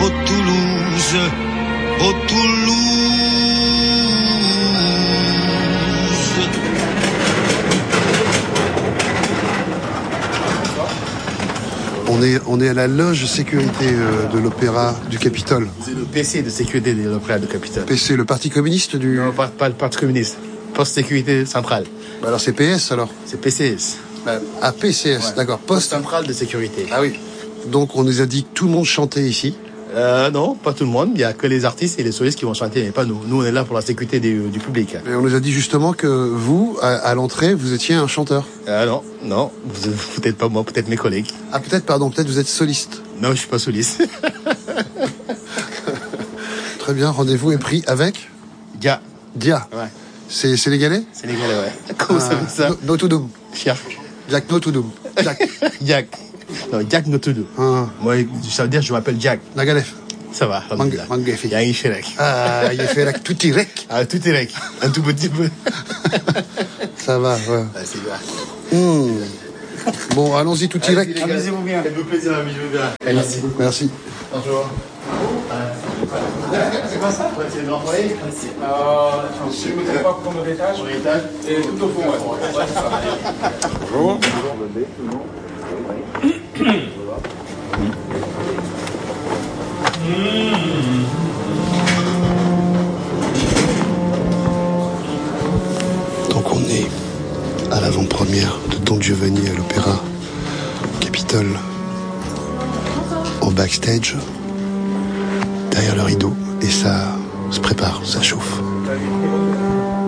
oh Toulouse, oh Toulouse. On est à la loge sécurité de l'Opéra du Capitole. C'est le PC de sécurité de l'Opéra du Capitole. PC, le Parti communiste du... Non, pas le Parti communiste. Poste sécurité centrale. Bah alors c'est PS alors. C'est PCS. Ah, PCS, ouais. D'accord. Poste central de sécurité. Ah oui. Donc on nous a dit que tout le monde chantait ici. Non, pas tout le monde. Il n'y a que les artistes et les solistes qui vont chanter, mais pas nous. Nous, on est là pour la sécurité du public. Et on nous a dit justement que vous, à l'entrée, vous étiez un chanteur. Non. Peut-être pas moi, peut-être mes collègues. Ah, peut-être vous êtes soliste. Non, je suis pas soliste. Très bien, rendez-vous est pris avec Dia. Ouais. C'est sénégalais? Sénégalais, ouais. Comment ça fait ça? No to doom. Fier. Jack no to doom. Jack. Non, Jack no to do. Moi, ça veut dire je m'appelle Jack. Nagalef. Ça va. Mangafi. Il y a un chérec. Ah, il fait rek, tout est rek. Ah, tout est rek. Un tout petit peu. Ça va, ouais. C'est bien. Bon, allons-y, tout est rek. Amusez-vous bien. Ça me fait plaisir, amusez-vous bien. Merci. Bonjour. C'est quoi ça? C'est l'employé? Je ne mettrai pas comme l'étage. Sur l'étage? Et tout au fond, ouais. Bonjour. Donc on est à l'avant-première de Don Giovanni à l'Opéra Capitole, en backstage, derrière le rideau, et ça se prépare, ça chauffe.